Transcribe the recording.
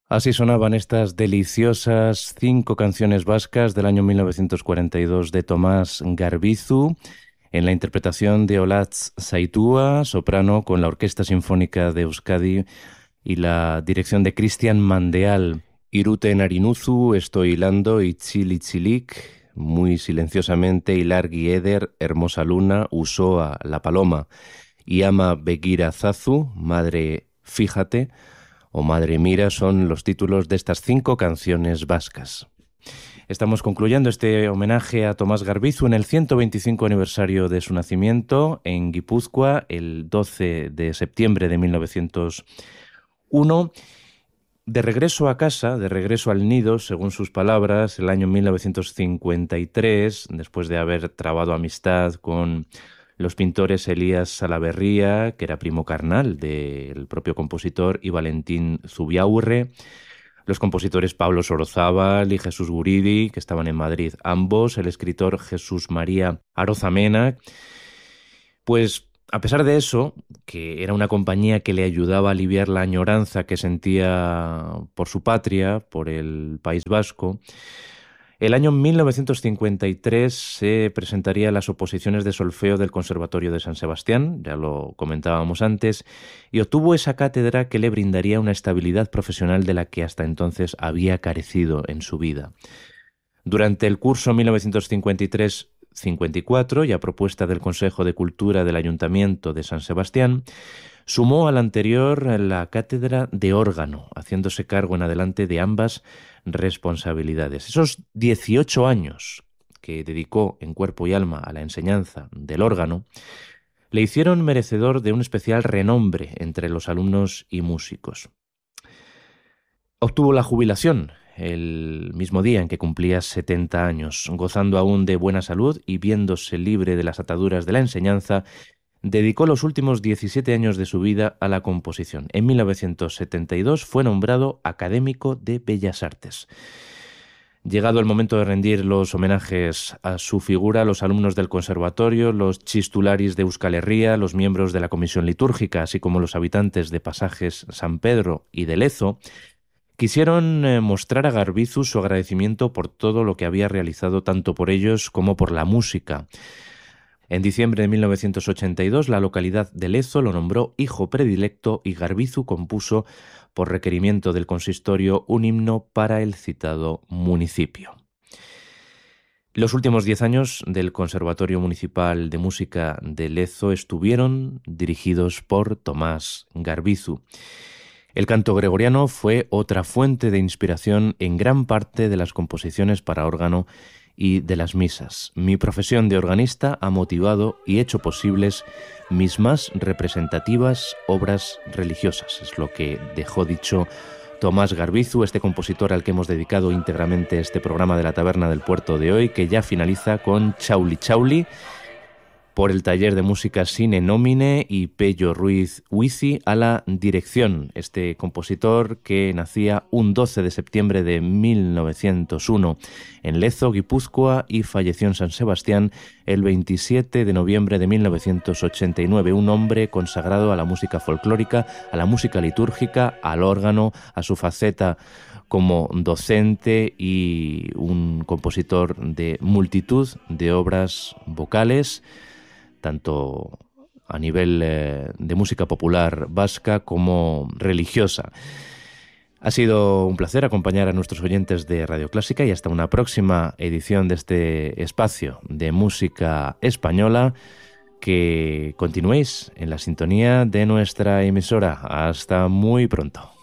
Así sonaban estas deliciosas 5 canciones vascas del año 1942 de Tomás Garbizu, en la interpretación de Olatz Saitua, soprano, con la Orquesta Sinfónica de Euskadi y la dirección de Cristian Mandeal. Irute Narinuzu, Estoy hilando, Itzil Itzilik, muy silenciosamente, Ilargi Eder, Hermosa Luna, Usoa, La Paloma, Iama Begira Zazu, Madre Fíjate, o Madre Mira, son los títulos de estas 5 canciones vascas. Estamos concluyendo este homenaje a Tomás Garbizu en el 125 aniversario de su nacimiento en Guipúzcoa, el 12 de septiembre de 1901. De regreso a casa, de regreso al nido, según sus palabras, el año 1953, después de haber trabado amistad con los pintores Elías Salaverría, que era primo carnal del propio compositor, y Valentín Zubiaurre, los compositores Pablo Sorozábal y Jesús Guridi, que estaban en Madrid ambos, el escritor Jesús María Arozamena. Pues a pesar de eso, que era una compañía que le ayudaba a aliviar la añoranza que sentía por su patria, por el País Vasco, el año 1953 se presentaría a las oposiciones de solfeo del Conservatorio de San Sebastián, ya lo comentábamos antes, y obtuvo esa cátedra que le brindaría una estabilidad profesional de la que hasta entonces había carecido en su vida. Durante el curso 1953-54, y a propuesta del Consejo de Cultura del Ayuntamiento de San Sebastián, sumó al anterior la cátedra de órgano, haciéndose cargo en adelante de ambas responsabilidades. Esos 18 años que dedicó en cuerpo y alma a la enseñanza del órgano le hicieron merecedor de un especial renombre entre los alumnos y músicos. Obtuvo la jubilación el mismo día en que cumplía 70 años, gozando aún de buena salud y viéndose libre de las ataduras de la enseñanza. Dedicó los últimos 17 años de su vida a la composición. En 1972 fue nombrado académico de Bellas Artes. Llegado el momento de rendir los homenajes a su figura, los alumnos del conservatorio, los chistularis de Euskal Herria, los miembros de la comisión litúrgica, así como los habitantes de Pasajes San Pedro y de Lezo, quisieron mostrar a Garbizu su agradecimiento por todo lo que había realizado tanto por ellos como por la música. En diciembre de 1982, la localidad de Lezo lo nombró hijo predilecto y Garbizu compuso, por requerimiento del consistorio, un himno para el citado municipio. Los últimos 10 años del Conservatorio Municipal de Música de Lezo estuvieron dirigidos por Tomás Garbizu. El canto gregoriano fue otra fuente de inspiración en gran parte de las composiciones para órgano y de las misas. Mi profesión de organista ha motivado y hecho posibles mis más representativas obras religiosas. Es lo que dejó dicho Tomás Garbizu, este compositor al que hemos dedicado íntegramente este programa de la Taberna del Puerto de hoy, que ya finaliza con Chauli Chauli, por el taller de música Sine Nomine, y Pello Ruiz Huizi a la dirección. Este compositor que nacía un 12 de septiembre de 1901 en Lezo, Guipúzcoa, y falleció en San Sebastián el 27 de noviembre de 1989. Un hombre consagrado a la música folclórica, a la música litúrgica, al órgano, a su faceta como docente y un compositor de multitud de obras vocales, tanto a nivel de música popular vasca como religiosa. Ha sido un placer acompañar a nuestros oyentes de Radio Clásica y hasta una próxima edición de este espacio de música española. Que continuéis en la sintonía de nuestra emisora. Hasta muy pronto.